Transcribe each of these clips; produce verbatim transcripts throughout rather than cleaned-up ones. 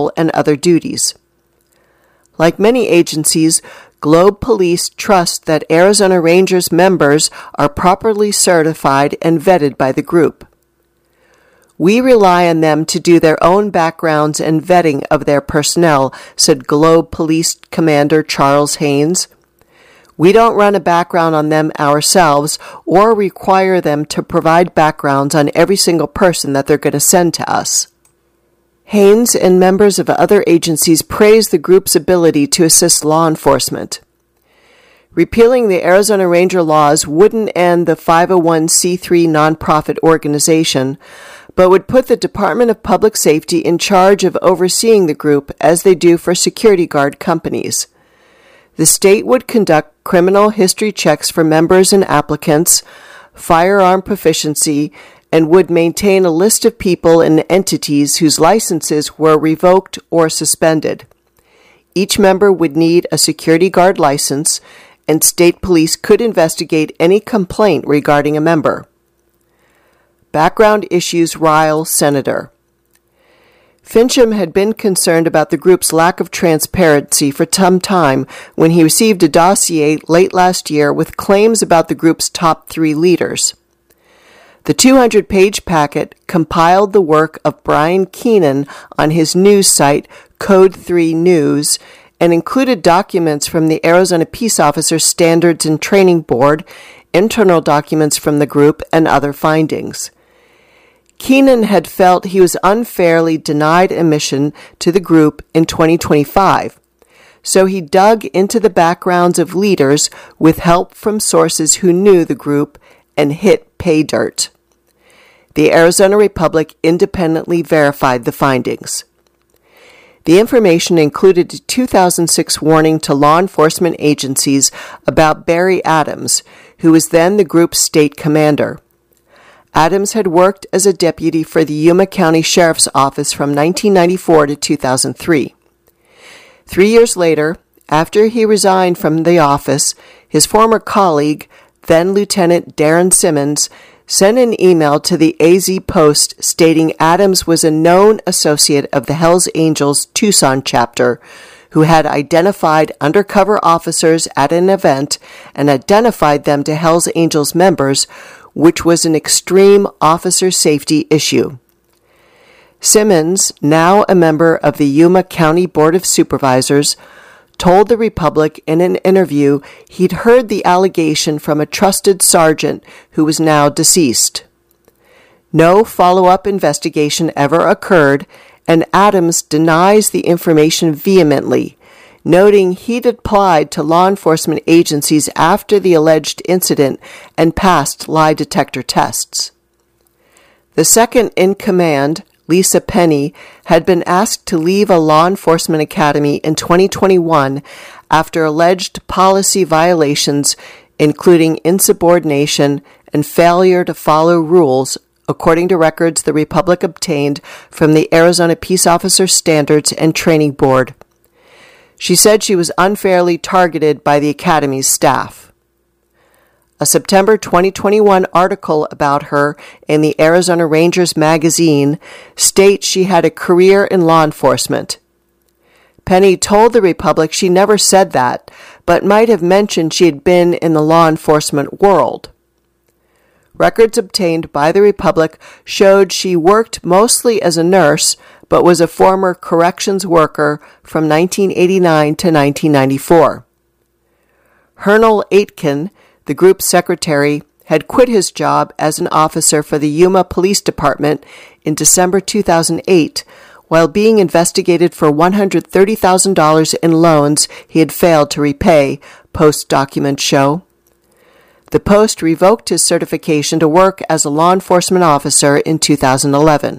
patrol and other duties. Like many agencies, Globe Police trusts that Arizona Rangers members are properly certified and vetted by the group. We rely on them to do their own backgrounds and vetting of their personnel, said Globe Police Commander Charles Haynes. We don't run a background on them ourselves or require them to provide backgrounds on every single person that they're going to send to us. Haynes and members of other agencies praised the group's ability to assist law enforcement. Repealing the Arizona Ranger laws wouldn't end the five oh one c three nonprofit organization, but would put the Department of Public Safety in charge of overseeing the group as they do for security guard companies. The state would conduct criminal history checks for members and applicants, firearm proficiency, and would maintain a list of people and entities whose licenses were revoked or suspended. Each member would need a security guard license, and state police could investigate any complaint regarding a member. Background issues rile Senator. Fincham had been concerned about the group's lack of transparency for some time when he received a dossier late last year with claims about the group's top three leaders. The two hundred page packet compiled the work of Brian Keenan on his news site, Code three News, and included documents from the Arizona Peace Officers Standards and Training Board, internal documents from the group, and other findings. Keenan had felt he was unfairly denied admission to the group in twenty twenty-five, so he dug into the backgrounds of leaders with help from sources who knew the group and hit pay dirt. The Arizona Republic independently verified the findings. The information included a two thousand six warning to law enforcement agencies about Barry Adams, who was then the group's state commander. Adams had worked as a deputy for the Yuma County Sheriff's Office from nineteen ninety-four to two thousand three. Three years later, after he resigned from the office, his former colleague, then Lieutenant Darren Simmons, sent an email to the A Z Post stating Adams was a known associate of the Hells Angels Tucson chapter who had identified undercover officers at an event and identified them to Hells Angels members, which was an extreme officer safety issue. Simmons, now a member of the Yuma County Board of Supervisors, told the Republic in an interview he'd heard the allegation from a trusted sergeant who was now deceased. No follow-up investigation ever occurred, and Adams denies the information vehemently, noting he'd applied to law enforcement agencies after the alleged incident and passed lie detector tests. The second in command, Lisa Penny, had been asked to leave a law enforcement academy in twenty twenty-one after alleged policy violations, including insubordination and failure to follow rules, according to records the Republic obtained from the Arizona Peace Officers Standards and Training Board. She said she was unfairly targeted by the academy's staff. A September twenty twenty-one article about her in the Arizona Rangers magazine states she had a career in law enforcement. Penny told the Republic she never said that, but might have mentioned she had been in the law enforcement world. Records obtained by the Republic showed she worked mostly as a nurse, but was a former corrections worker from nineteen eighty-nine to nineteen ninety-four. Hernal Aitken, the group's secretary, had quit his job as an officer for the Yuma Police Department in December two thousand eight, while being investigated for one hundred thirty thousand dollars in loans he had failed to repay, Post documents show. The Post revoked his certification to work as a law enforcement officer in two thousand eleven.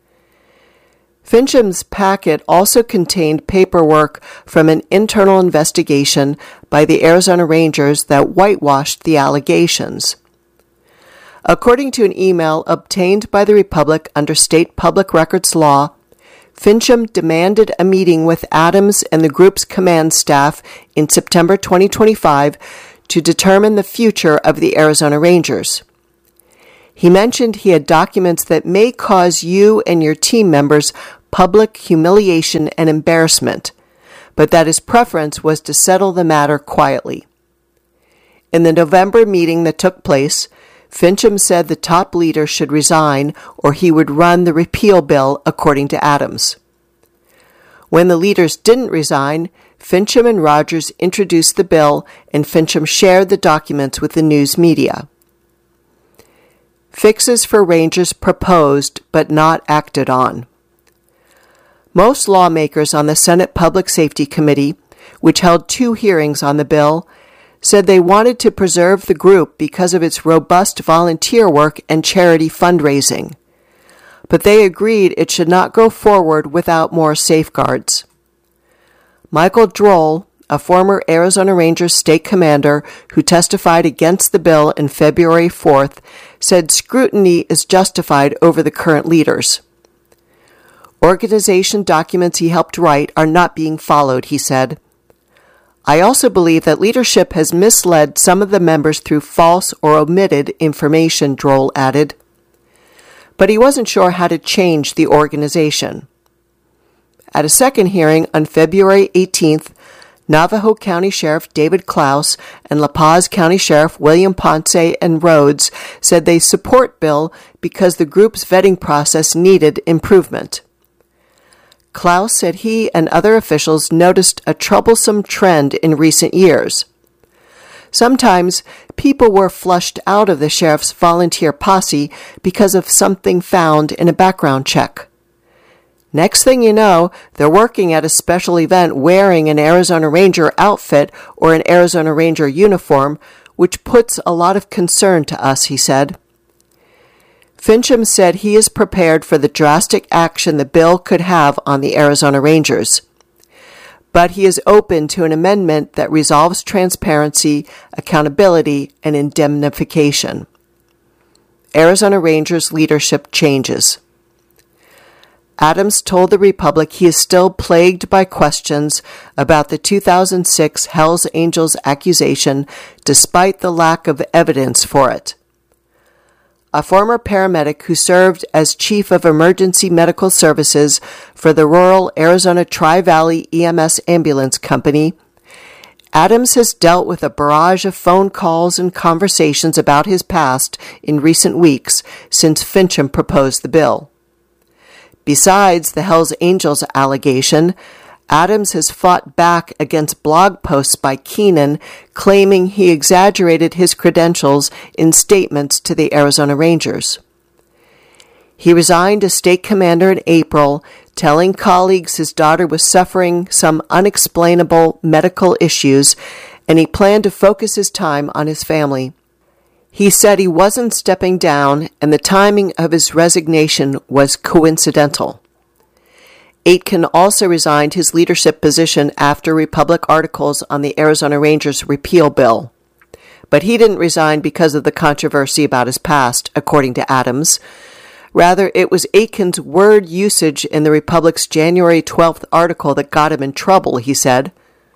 Fincham's packet also contained paperwork from an internal investigation by the Arizona Rangers that whitewashed the allegations. According to an email obtained by the Republic under state public records law, Fincham demanded a meeting with Adams and the group's command staff in September twenty twenty-five to determine the future of the Arizona Rangers. He mentioned he had documents that may cause you and your team members public humiliation and embarrassment, but that his preference was to settle the matter quietly. In the November meeting that took place, Fincham said the top leader should resign or he would run the repeal bill, according to Adams. When the leaders didn't resign, Fincham and Rogers introduced the bill, and Fincham shared the documents with the news media. Fixes for Rangers proposed but not acted on. Most lawmakers on the Senate Public Safety Committee, which held two hearings on the bill, said they wanted to preserve the group because of its robust volunteer work and charity fundraising. But they agreed it should not go forward without more safeguards. Michael Droll, a former Arizona Rangers state commander who testified against the bill on February fourth, said scrutiny is justified over the current leaders. Organization documents he helped write are not being followed, he said. I also believe that leadership has misled some of the members through false or omitted information, Droll added. But he wasn't sure how to change the organization. At a second hearing on February eighteenth, Navajo County Sheriff David Klaus and La Paz County Sheriff William Ponce and Rhodes said they support bill because the group's vetting process needed improvement. Klaus said he and other officials noticed a troublesome trend in recent years. Sometimes people were flushed out of the sheriff's volunteer posse because of something found in a background check. Next thing you know, they're working at a special event wearing an Arizona Ranger outfit or an Arizona Ranger uniform, which puts a lot of concern to us, he said. Fincham said he is prepared for the drastic action the bill could have on the Arizona Rangers. But he is open to an amendment that resolves transparency, accountability, and indemnification. Arizona Rangers leadership changes. Adams told the Republic he is still plagued by questions about the two thousand six Hells Angels accusation, despite the lack of evidence for it. A former paramedic who served as chief of emergency medical services for the rural Arizona Tri-Valley E M S Ambulance Company, Adams has dealt with a barrage of phone calls and conversations about his past in recent weeks since Fincham proposed the bill. Besides the Hells Angels allegation, Adams has fought back against blog posts by Keenan claiming he exaggerated his credentials in statements to the Arizona Rangers. He resigned as state commander in April, telling colleagues his daughter was suffering some unexplainable medical issues, and he planned to focus his time on his family. He said he wasn't stepping down, and the timing of his resignation was coincidental. Aitken also resigned his leadership position after Republic articles on the Arizona Rangers repeal bill. But he didn't resign because of the controversy about his past, according to Adams. Rather, it was Aitken's word usage in the Republic's January twelfth article that got him in trouble, he said.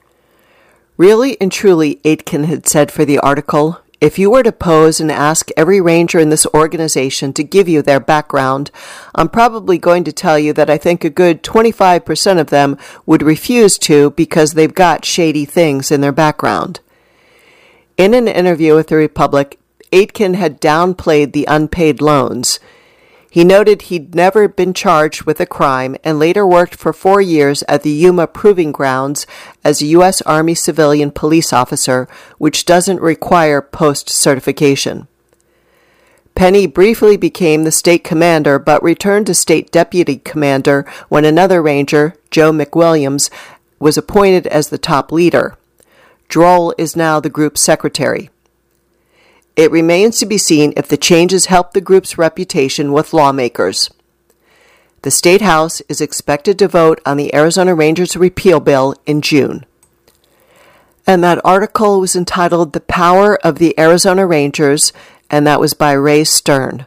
Really and truly, Aitken had said for the article, if you were to pose and ask every ranger in this organization to give you their background, I'm probably going to tell you that I think a good twenty-five percent of them would refuse to because they've got shady things in their background. In an interview with the Republic, Aitken had downplayed the unpaid loans. He noted he'd never been charged with a crime and later worked for four years at the Yuma Proving Grounds as a U S Army civilian police officer, which doesn't require post-certification. Penny briefly became the state commander but returned to state deputy commander when another ranger, Joe McWilliams, was appointed as the top leader. Droll is now the group's secretary. It remains to be seen if the changes help the group's reputation with lawmakers. The State House is expected to vote on the Arizona Rangers repeal bill in June. And that article was entitled The Power of the Arizona Rangers, and that was by Ray Stern.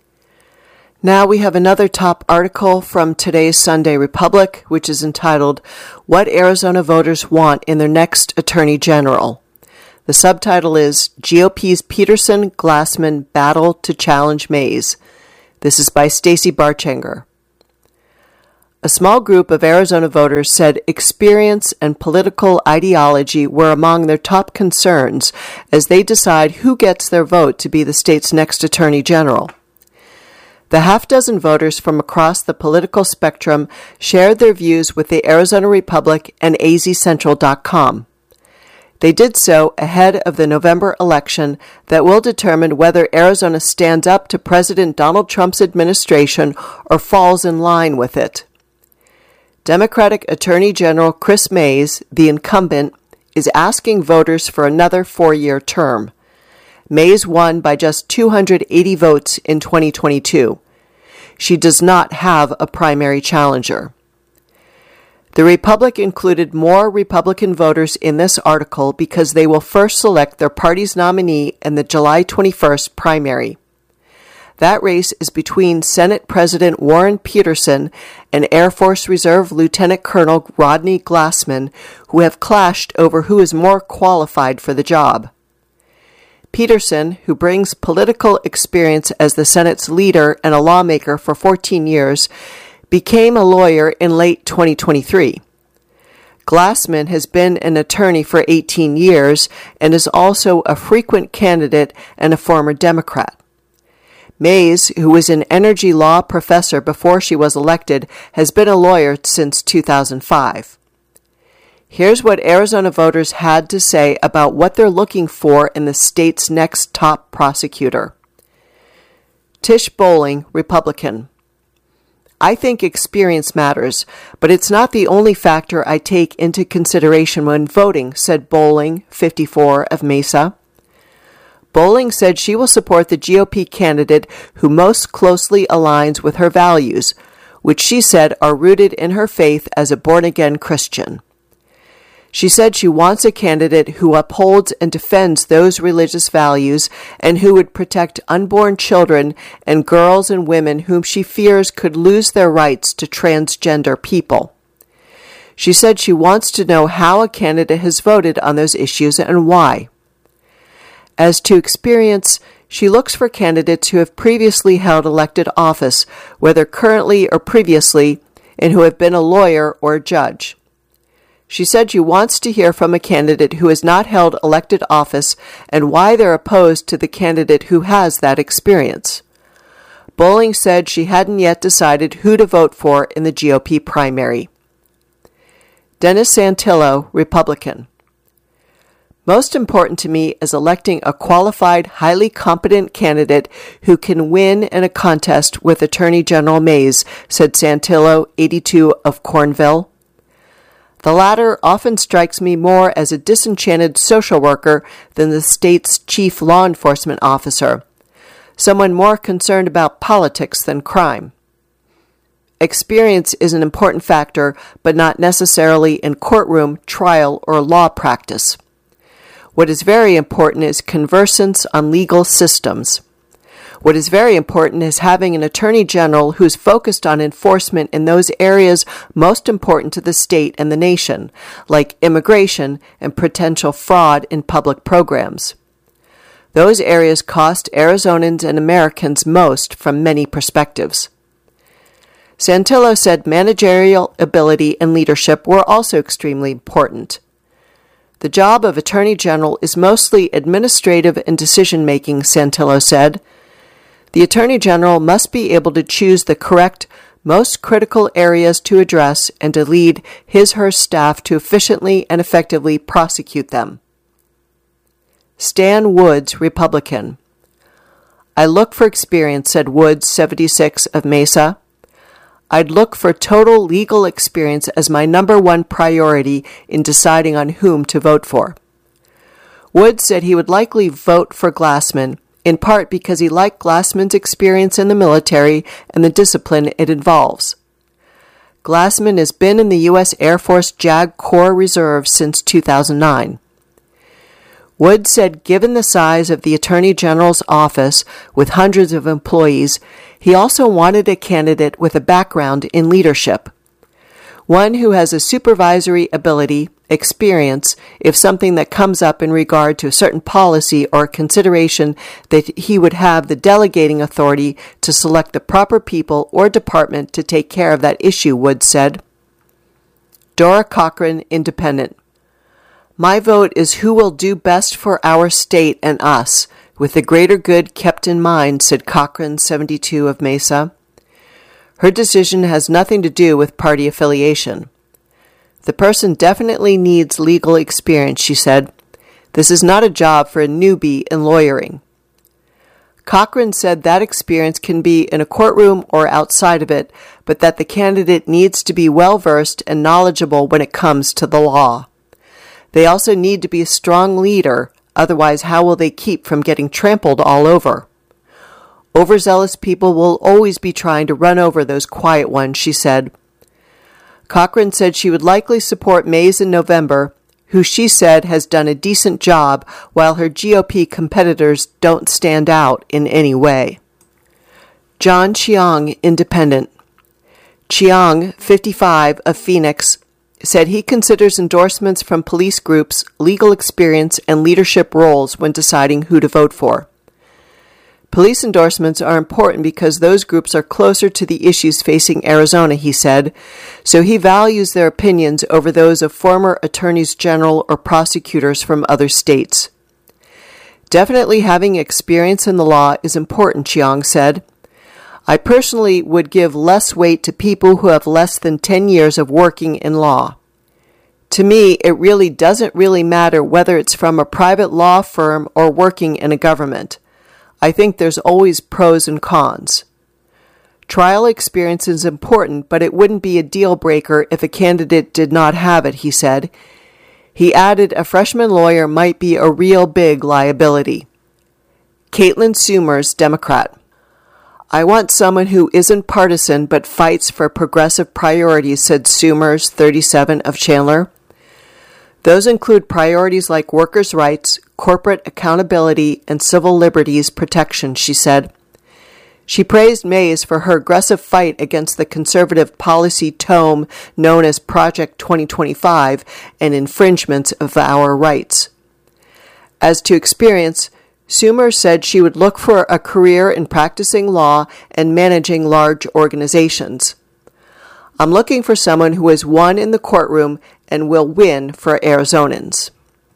Now we have another top article from today's Sunday Republic, which is entitled What Arizona Voters Want in Their Next Attorney General. The subtitle is G O P's Peterson Glassman Battle to Challenge Mays. This is by Stacy Barchenger. A small group of Arizona voters said experience and political ideology were among their top concerns as they decide who gets their vote to be the state's next attorney general. The half-dozen voters from across the political spectrum shared their views with the Arizona Republic and A Z Central dot com. They did so ahead of the November election that will determine whether Arizona stands up to President Donald Trump's administration or falls in line with it. Democratic Attorney General Chris Mays, the incumbent, is asking voters for another four-year term. Mays won by just two hundred eighty votes in twenty twenty-two. She does not have a primary challenger. The Republic included more Republican voters in this article because they will first select their party's nominee in the July twenty-first primary. That race is between Senate President Warren Peterson and Air Force Reserve Lieutenant Colonel Rodney Glassman, who have clashed over who is more qualified for the job. Peterson, who brings political experience as the Senate's leader and a lawmaker for fourteen years, became a lawyer in late twenty twenty-three. Glassman has been an attorney for eighteen years and is also a frequent candidate and a former Democrat. Mays, who was an energy law professor before she was elected, has been a lawyer since two thousand five. Here's what Arizona voters had to say about what they're looking for in the state's next top prosecutor. Tish Bowling, Republican. I think experience matters, but it's not the only factor I take into consideration when voting, said Bowling, fifty-four, of Mesa. Bowling said she will support the G O P candidate who most closely aligns with her values, which she said are rooted in her faith as a born-again Christian. She said she wants a candidate who upholds and defends those religious values and who would protect unborn children and girls and women whom she fears could lose their rights to transgender people. She said she wants to know how a candidate has voted on those issues and why. As to experience, she looks for candidates who have previously held elected office, whether currently or previously, and who have been a lawyer or a judge. She said she wants to hear from a candidate who has not held elected office and why they're opposed to the candidate who has that experience. Bowling said she hadn't yet decided who to vote for in the G O P primary. Dennis Santillo, Republican. Most important to me is electing a qualified, highly competent candidate who can win in a contest with Attorney General Mays, said Santillo, eighty-two, of Cornville. The latter often strikes me more as a disenchanted social worker than the state's chief law enforcement officer, someone more concerned about politics than crime. Experience is an important factor, but not necessarily in courtroom, trial, or law practice. What is very important is conversance on legal systems. What is very important is having an attorney general who's focused on enforcement in those areas most important to the state and the nation, like immigration and potential fraud in public programs. Those areas cost Arizonans and Americans most from many perspectives. Santillo said managerial ability and leadership were also extremely important. The job of Attorney General is mostly administrative and decision-making, Santillo said. The Attorney General must be able to choose the correct, most critical areas to address and to lead his/her staff to efficiently and effectively prosecute them. Stan Woods, Republican. I look for experience, said Woods, seventy-six, of Mesa. I'd look for total legal experience as my number one priority in deciding on whom to vote for. Woods said he would likely vote for Glassman, in part because he liked Glassman's experience in the military and the discipline it involves. Glassman has been in the U S Air Force JAG Corps Reserve since two thousand nine. Woods said given the size of the Attorney General's office, with hundreds of employees, he also wanted a candidate with a background in leadership. one who has a supervisory ability, experience, if something that comes up in regard to a certain policy or consideration, that he would have the delegating authority to select the proper people or department to take care of that issue, Wood said. Dora Cochran, Independent. My vote is who will do best for our state and us, with the greater good kept in mind, said Cochran, seventy-two, of Mesa. Her decision has nothing to do with party affiliation. The person definitely needs legal experience, she said. This is not a job for a newbie in lawyering. Cochran said that experience can be in a courtroom or outside of it, but that the candidate needs to be well-versed and knowledgeable when it comes to the law. They also need to be a strong leader, otherwise how will they keep from getting trampled all over? Overzealous people will always be trying to run over those quiet ones, she said. Cochran said she would likely support Mays in November, who she said has done a decent job while her G O P competitors don't stand out in any way. John Chiang, Independent. Chiang, fifty-five, of Phoenix, said he considers endorsements from police groups, legal experience, and leadership roles when deciding who to vote for. Police endorsements are important because those groups are closer to the issues facing Arizona, he said, so he values their opinions over those of former attorneys general or prosecutors from other states. Definitely having experience in the law is important, Chiang said. I personally would give less weight to people who have less than ten years of working in law. To me, it really doesn't really matter whether it's from a private law firm or working in a government. I think there's always pros and cons. Trial experience is important, but it wouldn't be a deal breaker if a candidate did not have it, he said. He added a freshman lawyer might be a real big liability. Caitlin Summers, Democrat. I want someone who isn't partisan but fights for progressive priorities, said Summers, thirty-seven, of Chandler. Those include priorities like workers' rights, corporate accountability, and civil liberties protection, she said. She praised Mays for her aggressive fight against the conservative policy tome known as Project twenty twenty-five and infringements of our rights. As to experience, Summers said she would look for a career in practicing law and managing large organizations. I'm looking for someone who has won in the courtroom and will win for Arizonans.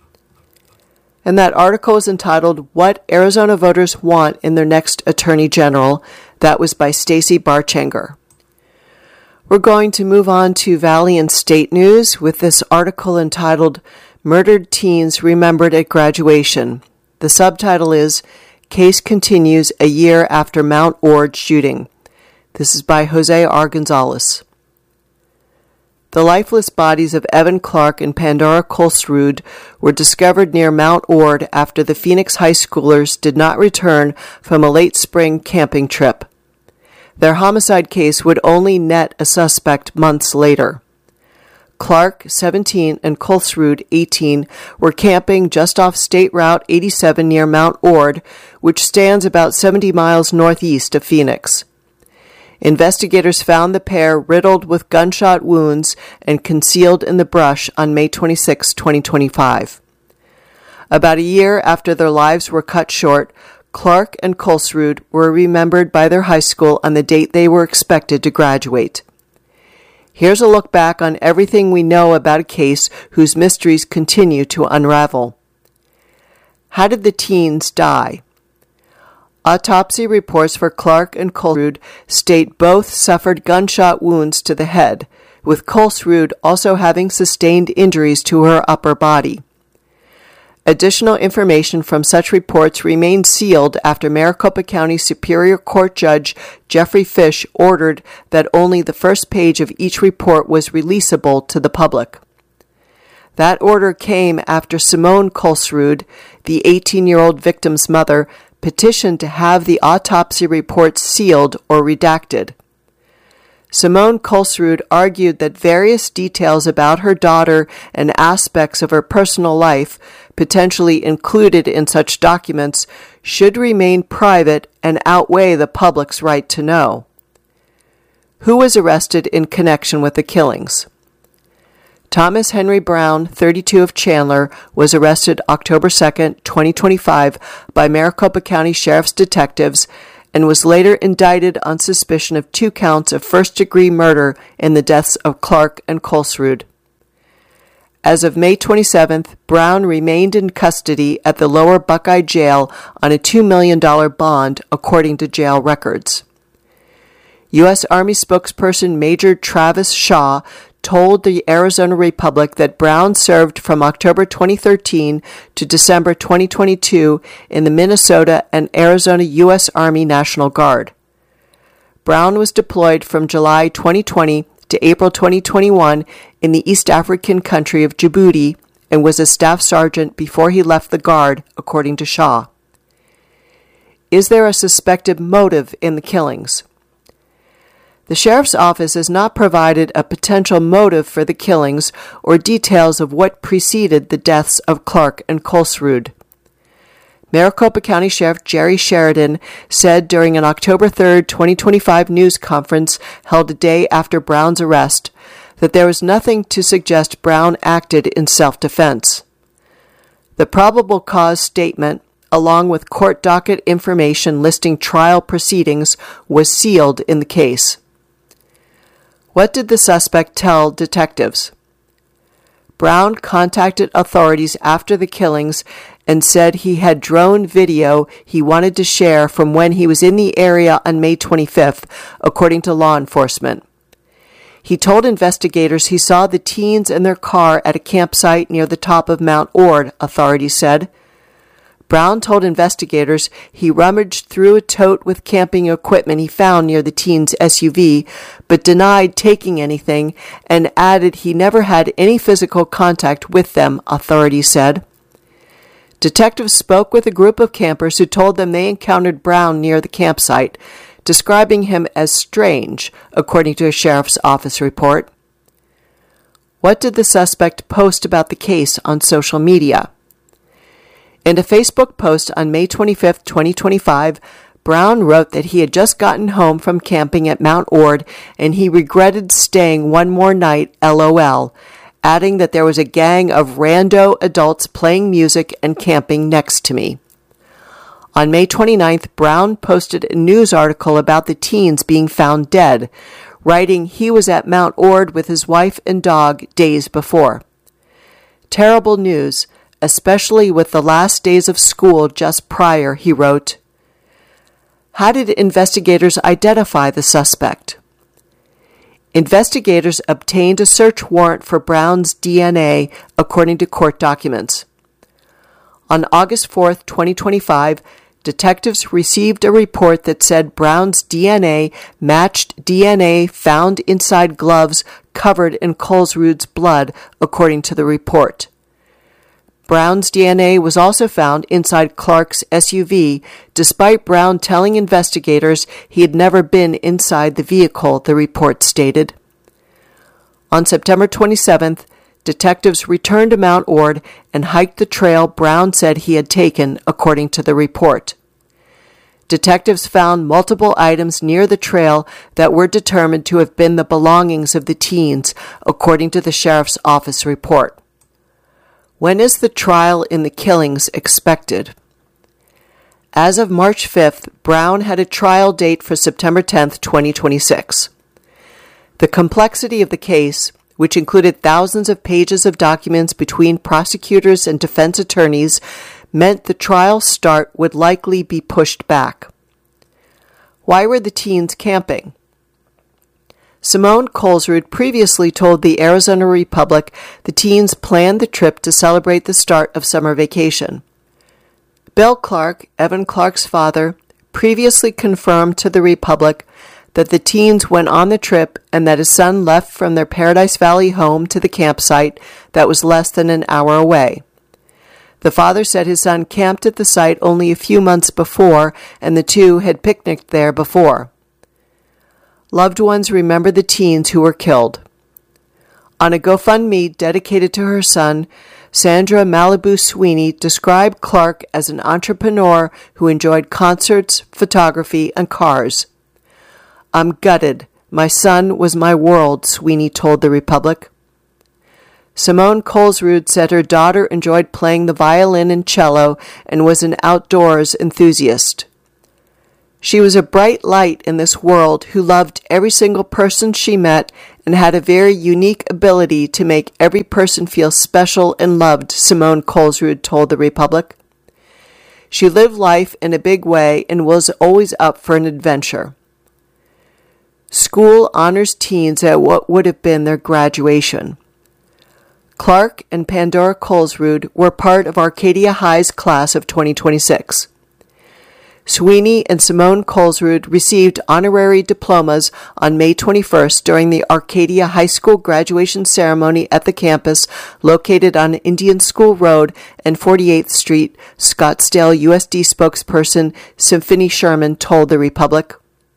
And that article is entitled, What Arizona Voters Want in Their Next Attorney General. That was by Stacy Barchanger. We're going to move on to Valley and State News with this article entitled, Murdered Teens Remembered at Graduation. The subtitle is, Case Continues a Year After Mount Ord Shooting. This is by Jose R. Gonzalez. The lifeless bodies of Evan Clark and Pandora Kolsrud were discovered near Mount Ord after the Phoenix high schoolers did not return from a late spring camping trip. Their homicide case would only net a suspect months later. Clark, seventeen, and Kolsrud, eighteen, were camping just off State Route eighty-seven near Mount Ord, which stands about seventy miles northeast of Phoenix. Investigators found the pair riddled with gunshot wounds and concealed in the brush on May twenty-sixth, twenty twenty-five. About a year after their lives were cut short, Clark and Kolsrud were remembered by their high school on the date they were expected to graduate. Here's a look back on everything we know about a case whose mysteries continue to unravel. How did the teens die? Autopsy reports for Clark and Kolsrud state both suffered gunshot wounds to the head, with Kolsrud also having sustained injuries to her upper body. Additional information from such reports remained sealed after Maricopa County Superior Court Judge Jeffrey Fish ordered that only the first page of each report was releasable to the public. That order came after Simone Kolsrud, the eighteen-year-old victim's mother, petitioned to have the autopsy reports sealed or redacted. Simone Kolsrud argued that various details about her daughter and aspects of her personal life, potentially included in such documents, should remain private and outweigh the public's right to know. Who was arrested in connection with the killings? Thomas Henry Brown, thirty-two, of Chandler, was arrested October second, twenty twenty-five by Maricopa County Sheriff's detectives and was later indicted on suspicion of two counts of first-degree murder in the deaths of Clark and Kolsrud. As of May twenty-seventh, Brown remained in custody at the Lower Buckeye Jail on a two million dollars bond, according to jail records. U S Army spokesperson Major Travis Shaw told the Arizona Republic that Brown served from October twenty thirteen to December twenty twenty-two in the Minnesota and Arizona U S Army National Guard. Brown was deployed from July twenty twenty to April twenty twenty-one in the East African country of Djibouti and was a staff sergeant before he left the Guard, according to Shaw. Is there a suspected motive in the killings? The sheriff's office has not provided a potential motive for the killings or details of what preceded the deaths of Clark and Kolsrud. Maricopa County Sheriff Jerry Sheridan said during an October third, twenty twenty-five news conference held a day after Brown's arrest that there was nothing to suggest Brown acted in self-defense. The probable cause statement, along with court docket information listing trial proceedings, was sealed in the case. What did the suspect tell detectives? Brown contacted authorities after the killings and said he had drone video he wanted to share from when he was in the area on May twenty-fifth, according to law enforcement. He told investigators he saw the teens in their car at a campsite near the top of Mount Ord, authorities said. Brown told investigators he rummaged through a tote with camping equipment he found near the teens' S U V, but denied taking anything and added he never had any physical contact with them, authorities said. Detectives spoke with a group of campers who told them they encountered Brown near the campsite, describing him as strange, according to a sheriff's office report. What did the suspect post about the case on social media? In a Facebook post on May twenty-fifth, twenty twenty-five, Brown wrote that he had just gotten home from camping at Mount Ord and he regretted staying one more night, LOL, adding that there was a gang of rando adults playing music and camping next to me. On May twenty-ninth, Brown posted a news article about the teens being found dead, writing he was at Mount Ord with his wife and dog days before. Terrible news, especially with the last days of school just prior, he wrote. How did investigators identify the suspect? Investigators obtained a search warrant for Brown's D N A, according to court documents. On August fourth, twenty twenty-five, detectives received a report that said Brown's D N A matched D N A found inside gloves covered in Kolsrud's blood, according to the report. Brown's D N A was also found inside Clark's S U V, despite Brown telling investigators he had never been inside the vehicle, the report stated. On September twenty-seventh, detectives returned to Mount Ord and hiked the trail Brown said he had taken, according to the report. Detectives found multiple items near the trail that were determined to have been the belongings of the teens, according to the sheriff's office report. When is the trial in the killings expected? As of March fifth, Brown had a trial date for September tenth, twenty twenty-six. The complexity of the case, which included thousands of pages of documents between prosecutors and defense attorneys, meant the trial start would likely be pushed back. Why were the teens camping? Simone Kolsrud previously told the Arizona Republic the teens planned the trip to celebrate the start of summer vacation. Bill Clark, Evan Clark's father, previously confirmed to the Republic that the teens went on the trip and that his son left from their Paradise Valley home to the campsite that was less than an hour away. The father said his son camped at the site only a few months before, and the two had picnicked there before. Loved ones remember the teens who were killed. On a GoFundMe dedicated to her son, Sandra Malibu Sweeney described Clark as an entrepreneur who enjoyed concerts, photography, and cars. I'm gutted. My son was my world, Sweeney told the Republic. Simone Colesrud said her daughter enjoyed playing the violin and cello and was an outdoors enthusiast. She was a bright light in this world who loved every single person she met and had a very unique ability to make every person feel special and loved, Simone Colesrud told the Republic. She lived life in a big way and was always up for an adventure. School honors teens at what would have been their graduation. Clark and Pandora Colesrud were part of Arcadia High's class of twenty twenty-six. Sweeney and Simone Colesrud received honorary diplomas on May twenty-first during the Arcadia High School graduation ceremony at the campus located on Indian School Road and forty-eighth Street, Scottsdale U S D spokesperson Symphony Sherman told the Republic.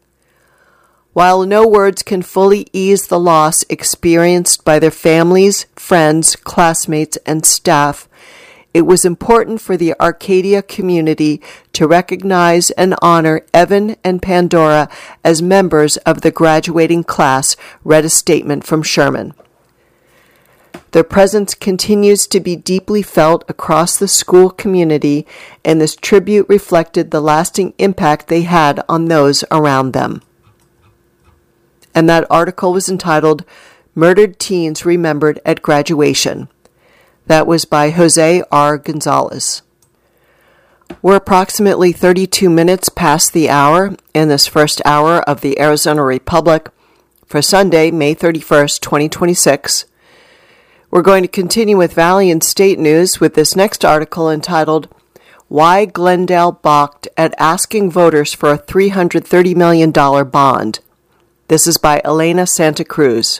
While no words can fully ease the loss experienced by their families, friends, classmates, and staff, it was important for the Arcadia community to recognize and honor Evan and Pandora as members of the graduating class, read a statement from Sherman. Their presence continues to be deeply felt across the school community, and this tribute reflected the lasting impact they had on those around them. And that article was entitled Murdered Teens Remembered at Graduation. That was by Jose R. Gonzalez. We're approximately thirty-two minutes past the hour in this first hour of the Arizona Republic for Sunday, May thirty-first, twenty twenty-six. We're going to continue with Valley and State News with this next article entitled Why Glendale Balked at Asking Voters for a three hundred thirty million dollars Bond. This is by Elena Santa Cruz.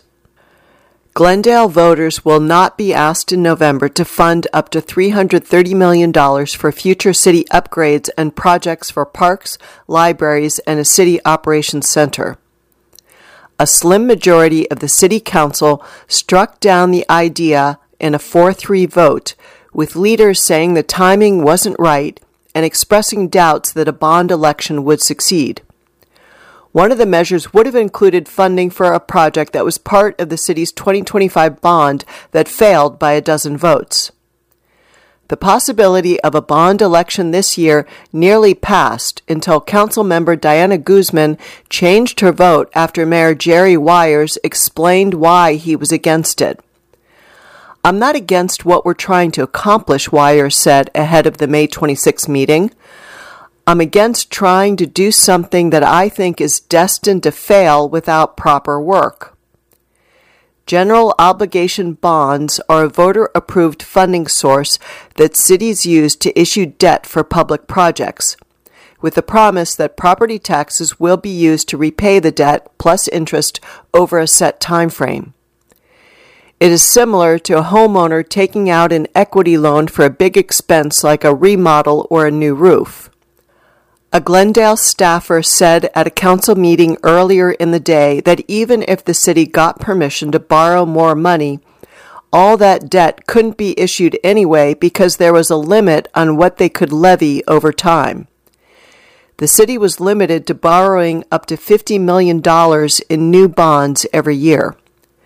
Glendale voters will not be asked in November to fund up to three hundred thirty million dollars for future city upgrades and projects for parks, libraries, and a city operations center. A slim majority of the city council struck down the idea in a four three vote, with leaders saying the timing wasn't right and expressing doubts that a bond election would succeed. One of the measures would have included funding for a project that was part of the city's twenty twenty-five bond that failed by a dozen votes. The possibility of a bond election this year nearly passed until Councilmember Diana Guzman changed her vote after Mayor Jerry Weyers explained why he was against it. I'm not against what we're trying to accomplish, Weyers said ahead of the May twenty-sixth meeting. I'm against trying to do something that I think is destined to fail without proper work. General obligation bonds are a voter-approved funding source that cities use to issue debt for public projects, with the promise that property taxes will be used to repay the debt plus interest over a set time frame. It is similar to a homeowner taking out an equity loan for a big expense like a remodel or a new roof. A Glendale staffer said at a council meeting earlier in the day that even if the city got permission to borrow more money, all that debt couldn't be issued anyway because there was a limit on what they could levy over time. The city was limited to borrowing up to fifty million dollars in new bonds every year.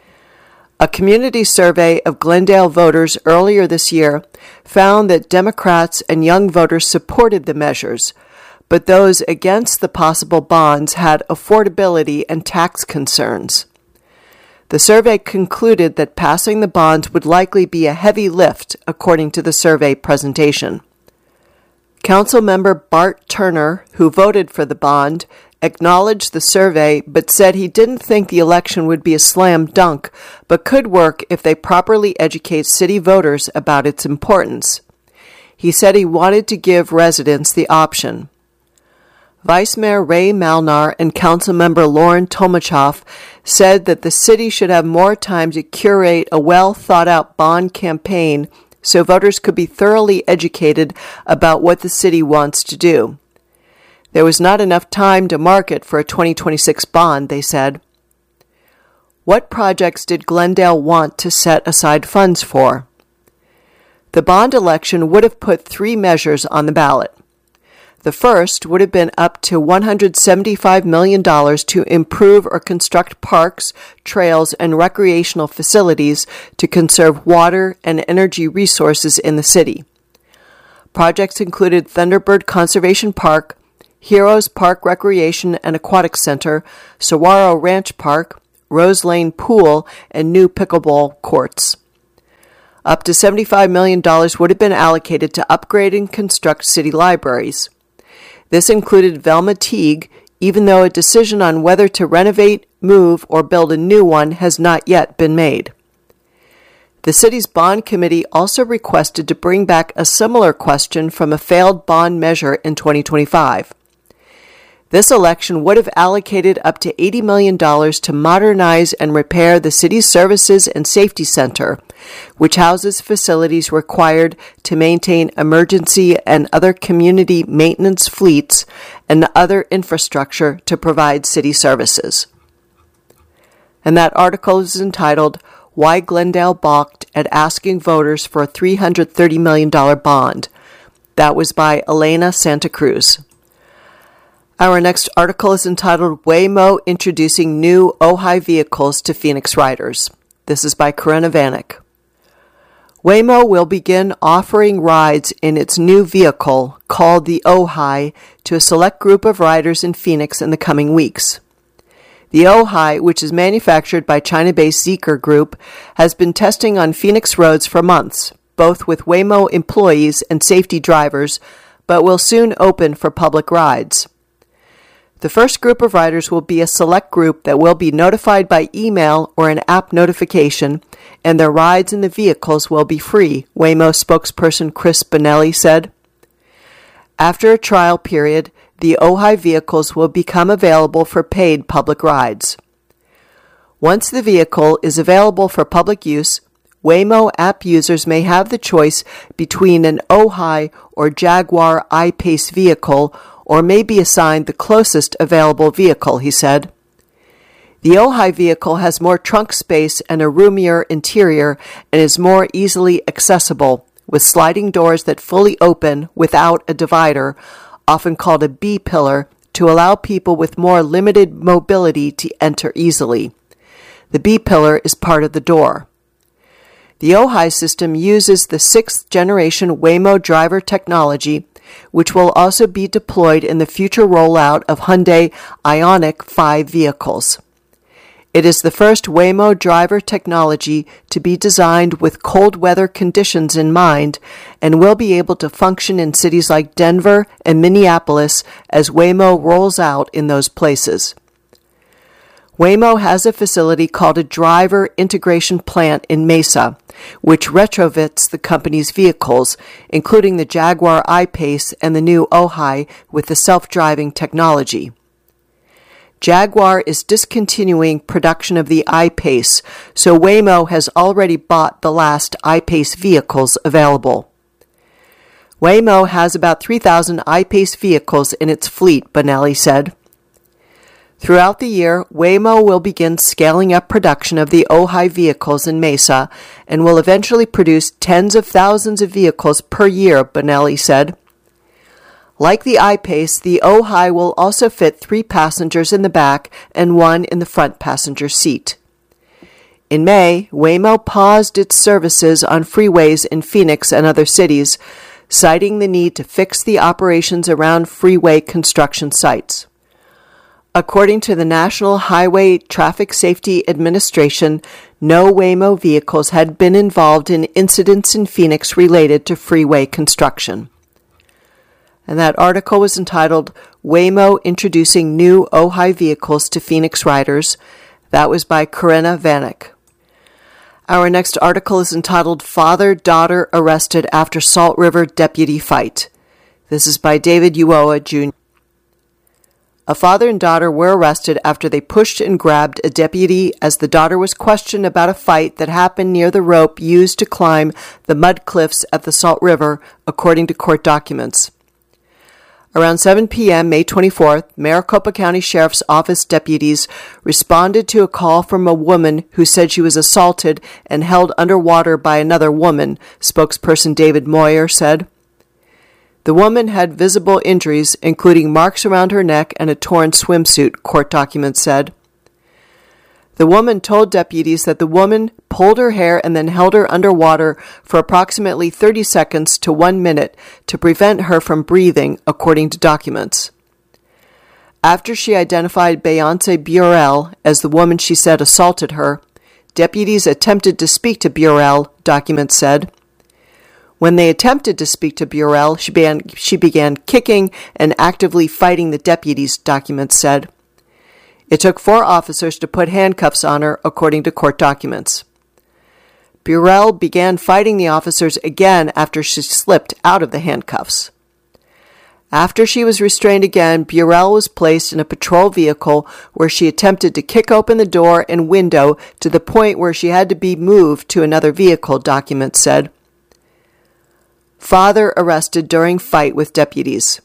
A community survey of Glendale voters earlier this year found that Democrats and young voters supported the measures, but those against the possible bonds had affordability and tax concerns. The survey concluded that passing the bonds would likely be a heavy lift, according to the survey presentation. Councilmember Bart Turner, who voted for the bond, acknowledged the survey but said he didn't think the election would be a slam dunk, but could work if they properly educate city voters about its importance. He said he wanted to give residents the option. Vice Mayor Ray Malnar and Councilmember Lauren Tomachoff said that the city should have more time to curate a well-thought-out bond campaign so voters could be thoroughly educated about what the city wants to do. There was not enough time to market for a twenty twenty-six bond, they said. What projects did Glendale want to set aside funds for? The bond election would have put three measures on the ballot. The first would have been up to one hundred seventy-five million dollars to improve or construct parks, trails, and recreational facilities to conserve water and energy resources in the city. Projects included Thunderbird Conservation Park, Heroes Park Recreation and Aquatic Center, Saguaro Ranch Park, Rose Lane Pool, and new pickleball courts. Up to seventy-five million dollars would have been allocated to upgrade and construct city libraries. This included Velma Teague, even though a decision on whether to renovate, move, or build a new one has not yet been made. The city's bond committee also requested to bring back a similar question from a failed bond measure in twenty twenty-five. This election would have allocated up to eighty million dollars to modernize and repair the city's Services and Safety Center, which houses facilities required to maintain emergency and other community maintenance fleets and other infrastructure to provide city services. And that article is entitled, Why Glendale Balked at Asking Voters for a three hundred thirty million dollars Bond. That was by Elena Santa Cruz. Our next article is entitled Waymo Introducing New Ojai Vehicles to Phoenix Riders. This is by Corinna Vanek. Waymo will begin offering rides in its new vehicle, called the Ojai, to a select group of riders in Phoenix in the coming weeks. The Ojai, which is manufactured by China-based Zeekr Group, has been testing on Phoenix roads for months, both with Waymo employees and safety drivers, but will soon open for public rides. The first group of riders will be a select group that will be notified by email or an app notification, and their rides in the vehicles will be free, Waymo spokesperson Chris Bonelli said. After a trial period, the Ojai vehicles will become available for paid public rides. Once the vehicle is available for public use, Waymo app users may have the choice between an Ojai or Jaguar I-Pace vehicle or may be assigned the closest available vehicle, he said. The Ojai vehicle has more trunk space and a roomier interior and is more easily accessible, with sliding doors that fully open without a divider, often called a B-pillar, to allow people with more limited mobility to enter easily. The B-pillar is part of the door. The Ojai system uses the sixth-generation Waymo driver technology, which will also be deployed in the future rollout of Hyundai Ioniq five vehicles. It is the first Waymo driver technology to be designed with cold weather conditions in mind and will be able to function in cities like Denver and Minneapolis as Waymo rolls out in those places. Waymo has a facility called a Driver Integration Plant in Mesa, which retrofits the company's vehicles, including the Jaguar I-Pace and the new Ojai with the self-driving technology. Jaguar is discontinuing production of the I-Pace, so Waymo has already bought the last I-Pace vehicles available. Waymo has about three thousand I-Pace vehicles in its fleet, Bonelli said. Throughout the year, Waymo will begin scaling up production of the Ojai vehicles in Mesa and will eventually produce tens of thousands of vehicles per year, Bonelli said. Like the I-Pace, the Ojai will also fit three passengers in the back and one in the front passenger seat. In May, Waymo paused its services on freeways in Phoenix and other cities, citing the need to fix the operations around freeway construction sites. According to the National Highway Traffic Safety Administration, no Waymo vehicles had been involved in incidents in Phoenix related to freeway construction. And that article was entitled, Waymo Introducing New Ojai Vehicles to Phoenix Riders. That was by Corinna Vanek. Our next article is entitled, Father-Daughter Arrested After Salt River Deputy Fight. This is by David Uoa, Junior A father and daughter were arrested after they pushed and grabbed a deputy as the daughter was questioned about a fight that happened near the rope used to climb the mud cliffs at the Salt River, according to court documents. Around seven p.m. May twenty-fourth, Maricopa County Sheriff's Office deputies responded to a call from a woman who said she was assaulted and held underwater by another woman, spokesperson David Moyer said. The woman had visible injuries, including marks around her neck and a torn swimsuit, court documents said. The woman told deputies that the woman pulled her hair and then held her underwater for approximately thirty seconds to one minute to prevent her from breathing, according to documents. After she identified Beyonce Burrell as the woman she said assaulted her, deputies attempted to speak to Burrell, documents said. When they attempted to speak to Burrell, she began, she began kicking and actively fighting the deputies, documents said. It took four officers to put handcuffs on her, according to court documents. Burrell began fighting the officers again after she slipped out of the handcuffs. After she was restrained again, Burrell was placed in a patrol vehicle where she attempted to kick open the door and window to the point where she had to be moved to another vehicle, documents said. Father arrested during fight with deputies.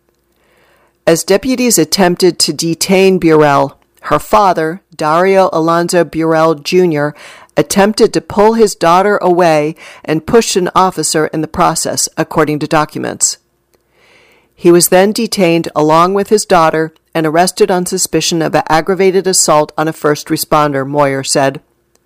As deputies attempted to detain Burrell, her father, Dario Alonzo Burrell Junior, attempted to pull his daughter away and pushed an officer in the process, according to documents. He was then detained along with his daughter and arrested on suspicion of aggravated assault on a first responder, Moyer said.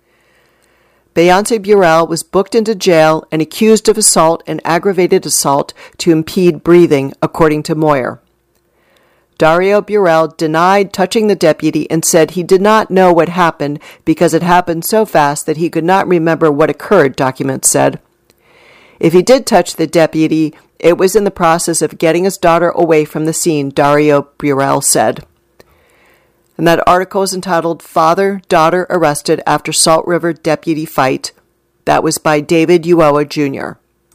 Beyonce Burrell was booked into jail and accused of assault and aggravated assault to impede breathing, according to Moyer. Dario Burrell denied touching the deputy and said he did not know what happened because it happened so fast that he could not remember what occurred, documents said. If he did touch the deputy, it was in the process of getting his daughter away from the scene, Dario Burrell said. And that article is entitled Father, Daughter Arrested After Salt River Deputy Fight. That was by David Uoa Junior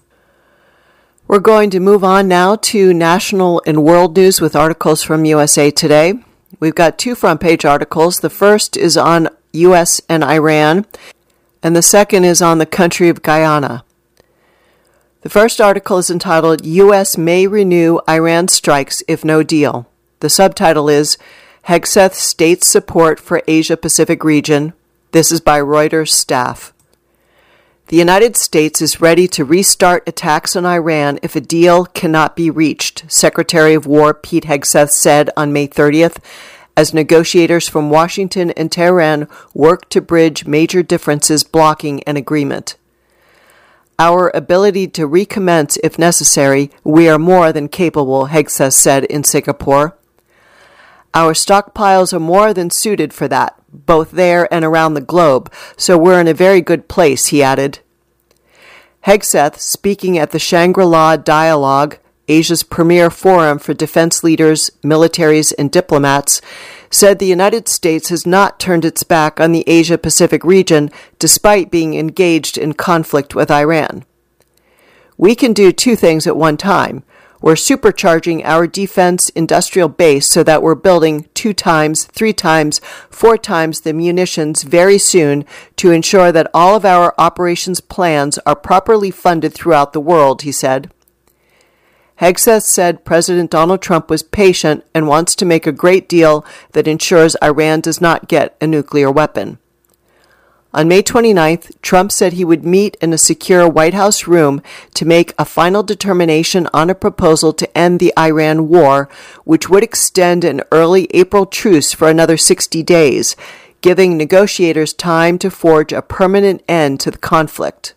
We're going to move on now to national and world news with articles from U S A Today. We've got two front-page articles. The first is on U S and Iran, and the second is on the country of Guyana. The first article is entitled, U S May Renew Iran Strikes If No Deal. The subtitle is, Hegseth States Support for Asia-Pacific Region. This is by Reuters staff. The United States is ready to restart attacks on Iran if a deal cannot be reached, Secretary of War Pete Hegseth said on May thirtieth, as negotiators from Washington and Tehran work to bridge major differences blocking an agreement. Our ability to recommence if necessary, we are more than capable, Hegseth said in Singapore. Our stockpiles are more than suited for that, both there and around the globe, so we're in a very good place, he added. Hegseth, speaking at the Shangri-La Dialogue, Asia's premier forum for defense leaders, militaries, and diplomats, said the United States has not turned its back on the Asia-Pacific region despite being engaged in conflict with Iran. We can do two things at one time. We're supercharging our defense industrial base so that we're building two times, three times, four times the munitions very soon to ensure that all of our operations plans are properly funded throughout the world, he said. Hegseth said President Donald Trump was patient and wants to make a great deal that ensures Iran does not get a nuclear weapon. On May twenty-ninth, Trump said he would meet in a secure White House room to make a final determination on a proposal to end the Iran war, which would extend an early April truce for another sixty days, giving negotiators time to forge a permanent end to the conflict.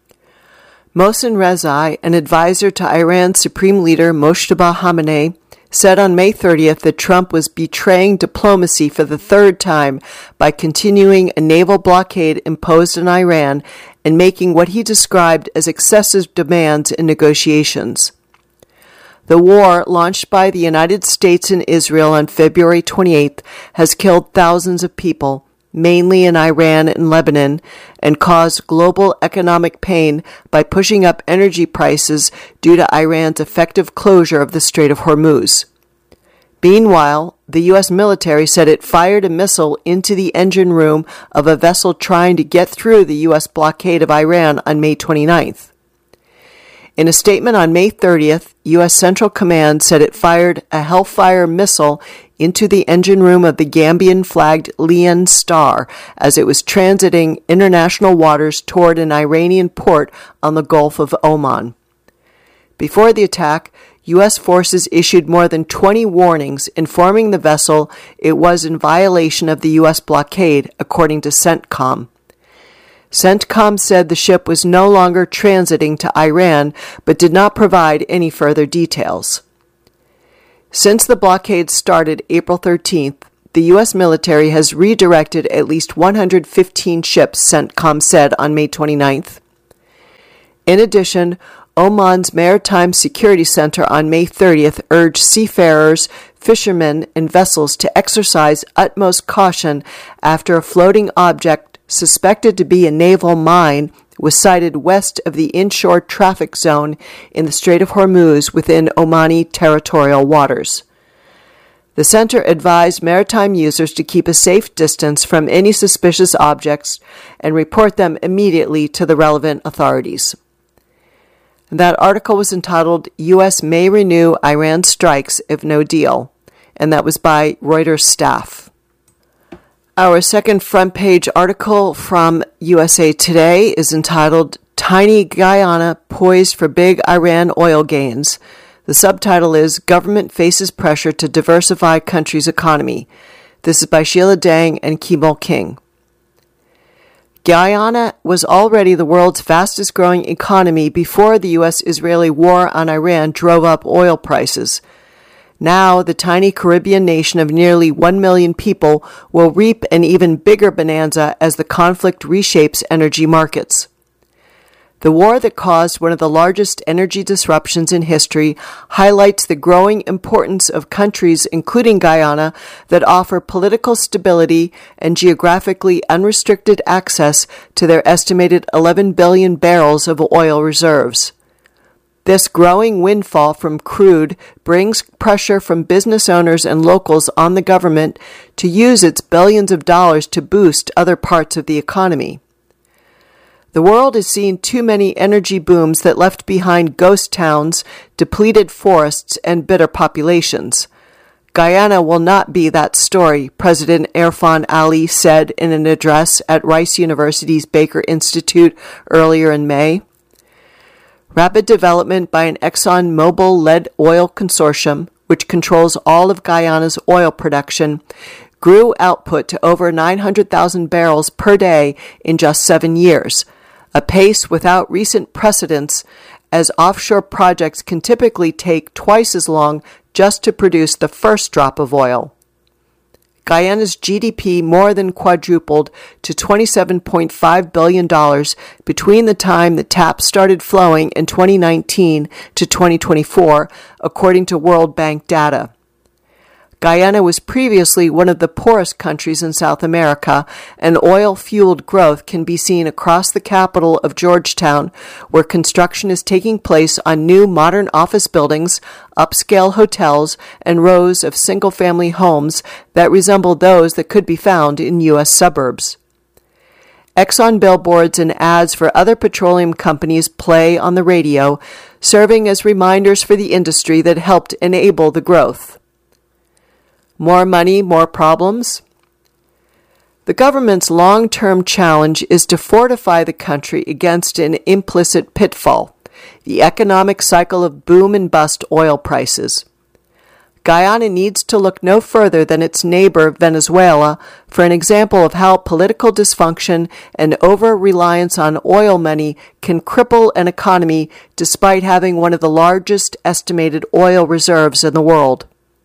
Mohsen Rezai, an advisor to Iran's Supreme Leader Mojtaba Khamenei, said on May thirtieth that Trump was betraying diplomacy for the third time by continuing a naval blockade imposed on Iran and making what he described as excessive demands in negotiations. The war, launched by the United States and Israel on February twenty-eighth, has killed thousands of people, mainly in Iran and Lebanon, and caused global economic pain by pushing up energy prices due to Iran's effective closure of the Strait of Hormuz. Meanwhile, the U S military said it fired a missile into the engine room of a vessel trying to get through the U S blockade of Iran on May twenty-ninth. In a statement on May thirtieth, U S Central Command said it fired a Hellfire missile into the engine room of the Gambian-flagged Lion Star as it was transiting international waters toward an Iranian port on the Gulf of Oman. Before the attack, U S forces issued more than twenty warnings informing the vessel it was in violation of the U S blockade, according to CENTCOM. CENTCOM said the ship was no longer transiting to Iran, but did not provide any further details. Since the blockade started April thirteenth, the U S military has redirected at least one hundred fifteen ships, CENTCOM said on May twenty-ninth. In addition, Oman's Maritime Security Center on May thirtieth urged seafarers, fishermen, and vessels to exercise utmost caution after a floating object suspected to be a naval mine was sighted west of the inshore traffic zone in the Strait of Hormuz within Omani territorial waters. The center advised maritime users to keep a safe distance from any suspicious objects and report them immediately to the relevant authorities. That article was entitled, U S May Renew Iran Strikes If No Deal, and that was by Reuters staff. Our second front page article from U S A Today is entitled, Tiny Guyana Poised for Big Iran Oil Gains. The subtitle is, Government Faces Pressure to Diversify Country's Economy. This is by Sheila Dang and Kemal King. Guyana was already the world's fastest growing economy before the U S-Israeli war on Iran drove up oil prices. Now, the tiny Caribbean nation of nearly one million people will reap an even bigger bonanza as the conflict reshapes energy markets. The war that caused one of the largest energy disruptions in history highlights the growing importance of countries, including Guyana, that offer political stability and geographically unrestricted access to their estimated eleven billion barrels of oil reserves. This growing windfall from crude brings pressure from business owners and locals on the government to use its billions of dollars to boost other parts of the economy. The world has seen too many energy booms that left behind ghost towns, depleted forests, and bitter populations. Guyana will not be that story, President Irfan Ali said in an address at Rice University's Baker Institute earlier in May. Rapid development by an ExxonMobil-led oil consortium, which controls all of Guyana's oil production, grew output to over nine hundred thousand barrels per day in just seven years, a pace without recent precedents, as offshore projects can typically take twice as long just to produce the first drop of oil. Guyana's G D P more than quadrupled to twenty-seven point five billion dollars between the time the taps started flowing in twenty nineteen to twenty twenty-four, according to World Bank data. Guyana was previously one of the poorest countries in South America, and oil-fueled growth can be seen across the capital of Georgetown, where construction is taking place on new modern office buildings, upscale hotels, and rows of single-family homes that resemble those that could be found in U S suburbs. Exxon billboards and ads for other petroleum companies play on the radio, serving as reminders for the industry that helped enable the growth. More money, more problems? The government's long-term challenge is to fortify the country against an implicit pitfall, the economic cycle of boom and bust oil prices. Guyana needs to look no further than its neighbor, Venezuela, for an example of how political dysfunction and over-reliance on oil money can cripple an economy despite having one of the largest estimated oil reserves in the world.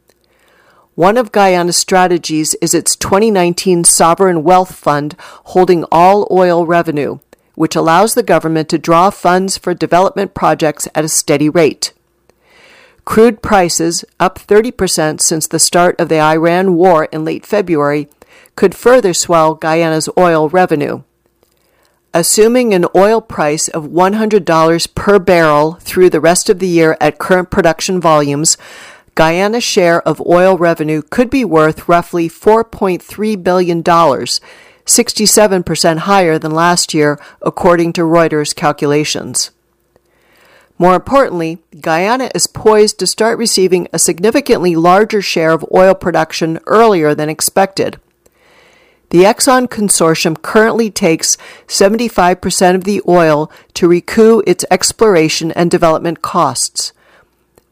One of Guyana's strategies is its twenty nineteen Sovereign Wealth Fund holding all oil revenue, which allows the government to draw funds for development projects at a steady rate. Crude prices, up thirty percent since the start of the Iran war in late February, could further swell Guyana's oil revenue. Assuming an oil price of one hundred dollars per barrel through the rest of the year at current production volumes, Guyana's share of oil revenue could be worth roughly four point three billion dollars, sixty-seven percent higher than last year, according to Reuters calculations. More importantly, Guyana is poised to start receiving a significantly larger share of oil production earlier than expected. The Exxon consortium currently takes seventy-five percent of the oil to recoup its exploration and development costs.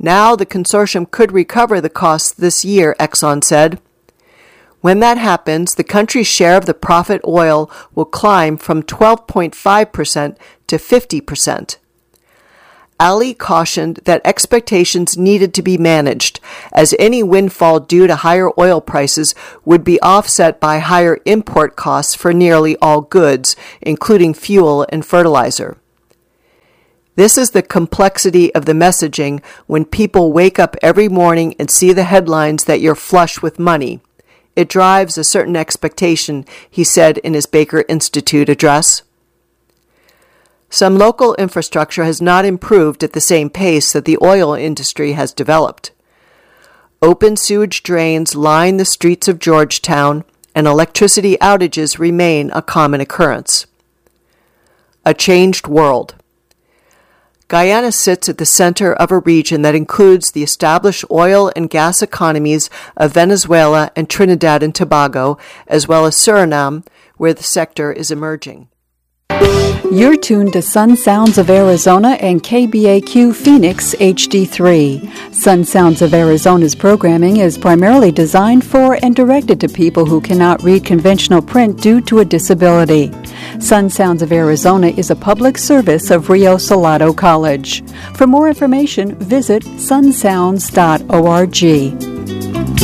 Now the consortium could recover the costs this year, Exxon said. When that happens, the country's share of the profit oil will climb from twelve point five percent to fifty percent. Ali cautioned that expectations needed to be managed, as any windfall due to higher oil prices would be offset by higher import costs for nearly all goods, including fuel and fertilizer. This is the complexity of the messaging when people wake up every morning and see the headlines that you're flush with money. It drives a certain expectation, he said in his Baker Institute address. Some local infrastructure has not improved at the same pace that the oil industry has developed. Open sewage drains line the streets of Georgetown, and electricity outages remain a common occurrence. A changed world. Guyana sits at the center of a region that includes the established oil and gas economies of Venezuela and Trinidad and Tobago, as well as Suriname, where the sector is emerging. You're tuned to Sun Sounds of Arizona and K B A Q Phoenix H D three. Sun Sounds of Arizona's programming is primarily designed for and directed to people who cannot read conventional print due to a disability. Sun Sounds of Arizona is a public service of Rio Salado College. For more information, visit sun sounds dot org.